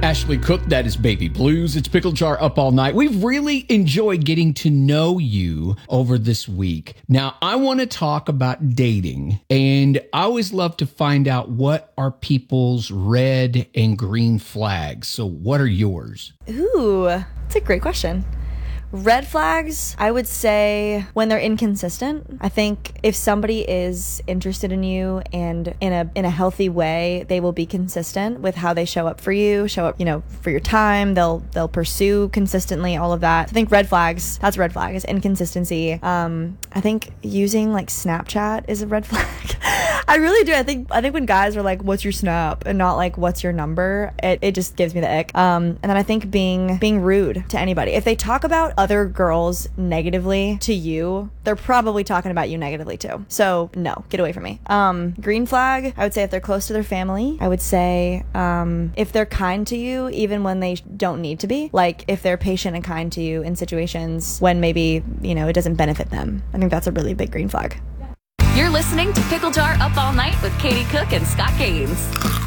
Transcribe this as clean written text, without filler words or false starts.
Ashley Cook. That is Baby Blues. It's Pickle Jar Up All Night. We've really enjoyed getting to know you over this week. Now, I want to talk about dating, and I always love to find out what are people's red and green flags. So what are yours? Ooh, that's a great question. Red flags, I would say when they're inconsistent. I think if somebody is interested in you and in a healthy way, they will be consistent with how they show up for you, for your time. They'll pursue consistently, all of that. I think red flags, that's a red flag, is inconsistency. I think using like Snapchat is a red flag. I really do. I think when guys are like, what's your Snap? And not like, what's your number? It just gives me the ick. And then I think being rude to anybody. If they talk about other girls negatively to you, they're probably talking about you negatively too. So no, get away from me. Green flag, I would say if they're close to their family. I would say if they're kind to you even when they don't need to be. Like if they're patient and kind to you in situations when maybe, it doesn't benefit them. I think that's a really big green flag. You're listening to Pickle Jar Up All Night with Katie Cook and Scott Gaines.